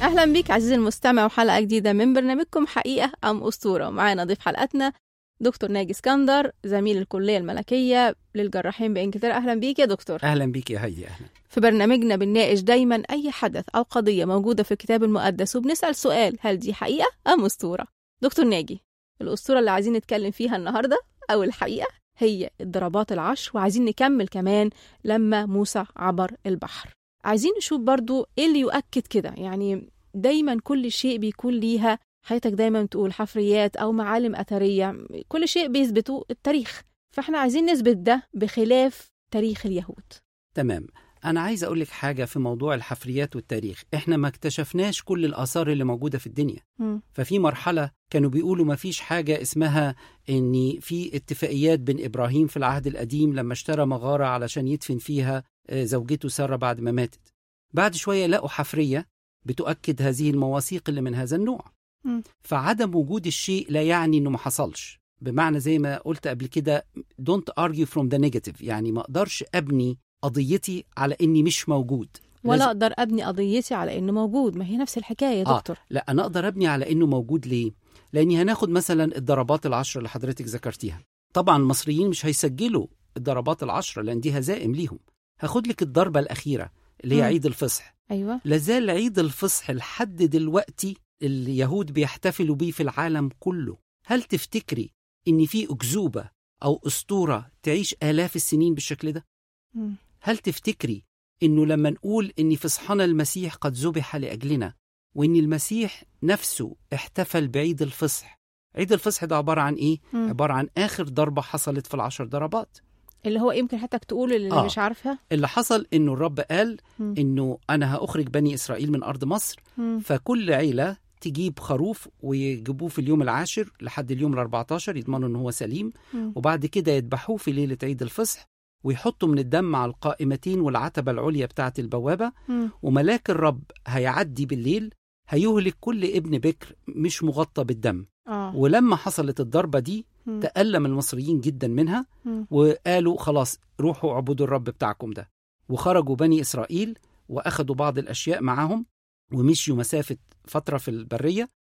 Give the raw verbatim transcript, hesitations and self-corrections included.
أهلا بك عزيزي المستمع وحلقة جديدة من برنامجكم حقيقة أم أسطورة. معانا ضيف حلقتنا دكتور ناجي اسكندر، زميل الكلية الملكية للجراحين بإنجلترا. أهلا بيك يا دكتور. أهلا بيك يا هيدي. أهلا. في برنامجنا بنناقش دايما أي حدث أو قضية موجودة في الكتاب المقدس وبنسأل سؤال: هل دي حقيقة أم أسطورة؟ دكتور ناجي، الأسطورة اللي عايزين نتكلم فيها النهاردة أو الحقيقة هي الضربات العشر، وعايزين نكمل كمان لما موسى عبر البحر. عايزين نشوف برضو إيه اللي يؤكد كده. يعني دايما كل شيء بيكون ليها، حياتك دايما تقول حفريات أو معالم أثرية، كل شيء بيثبتوا التاريخ، فإحنا عايزين نثبت ده بخلاف تاريخ اليهود. تمام. أنا عايز أقول لك حاجة في موضوع الحفريات والتاريخ. إحنا ما اكتشفناش كل الآثار اللي موجودة في الدنيا. م. ففي مرحلة كانوا بيقولوا ما فيش حاجة اسمها إن في اتفاقيات بين إبراهيم في العهد القديم لما اشترى مغارة علشان يدفن فيها زوجته سارة بعد ما ماتت. بعد شوية لقوا حفرية بتؤكد هذه المواثيق اللي من هذا النوع. م. فعدم وجود الشيء لا يعني إنه ما حصلش. بمعنى زي ما قلت قبل كده don't argue from the negative، يعني ما أقدرش أبني قضيتي على إني مش موجود، ولا لازم... أقدر أبني قضيتي على إنه موجود. ما هي نفس الحكاية يا دكتور. آه. لا، أنا أقدر أبني على إنه موجود. ليه؟ لأني هناخد مثلا الضربات العشر اللي حضرتك ذكرتيها. طبعا المصريين مش هيسجلوا الضربات العشر لأن دي هزائم ليهم. هاخد لك الضربة الأخيرة اللي هي م. عيد الفصح. أيوة. لازال عيد الفصح لحد دلوقتي اليهود بيحتفلوا بيه في العالم كله. هل تفتكري إن في أكذوبة أو أسطورة تعيش آلاف السنين بالشكل ده؟ م. هل تفتكري إنه لما نقول إن فصحنا المسيح قد ذبح لأجلنا، وإن المسيح نفسه احتفل بعيد الفصح؟ عيد الفصح ده عبارة عن إيه؟ م. عبارة عن آخر ضربة حصلت في العشر ضربات، اللي هو يمكن حتى تقول اللي آه. مش عارفها. اللي حصل إنه الرب قال م. إنه أنا هأخرج بني إسرائيل من أرض مصر، م. فكل عيلة تجيب خروف ويجيبوه في اليوم العاشر لحد اليوم الأربعتاشر، يضمنوا إنه هو سليم، م. وبعد كده يذبحوه في ليلة عيد الفصح، ويحطوا من الدم على القائمتين والعتبة العليا بتاعة البوابة، م. وملاك الرب هيعدي بالليل هيهلك كل ابن بكر مش مغطى بالدم. آه. ولما حصلت الضربة دي م. تألم المصريين جدا منها، م. وقالوا خلاص روحوا اعبدوا الرب بتاعكم ده. وخرجوا بني إسرائيل وأخذوا بعض الأشياء معهم ومشيوا مسافة فترة في البرية،